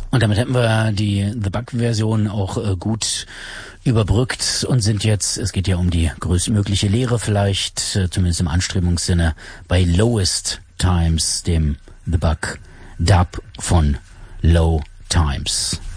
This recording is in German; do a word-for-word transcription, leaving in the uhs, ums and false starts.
Und damit hätten wir die The Bug-Version auch äh, gut überbrückt und sind jetzt, es geht ja um die größtmögliche Lehre vielleicht, äh, zumindest im Anstrebungssinne, bei Lowest Times, dem The Bug Dub von Low Times.